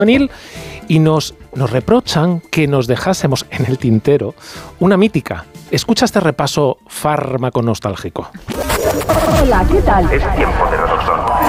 y nos reprochan que nos dejásemos en el tintero una mítica. Escucha este repaso fármaco nostálgico. Hola, ¿qué tal? Es tiempo de Rodoxon.